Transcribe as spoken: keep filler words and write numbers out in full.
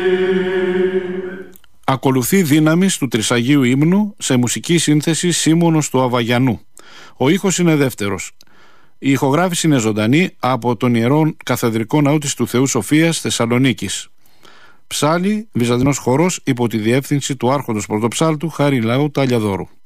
Ακολουθεί δύναμης του Τρισαγίου ύμνου σε μουσική σύνθεση Σίμωνος του Αβαγιανού. Ο ήχος είναι δεύτερος. Η ηχογράφηση είναι ζωντανή από τον Ιερό Καθεδρικό Ναό της του Θεού Σοφίας Θεσσαλονίκης. Ψάλλει Βυζαντινός χορός υπό τη διεύθυνση του άρχοντος πρωτοψάλτου Χαριλαού Ταλιαδόρου.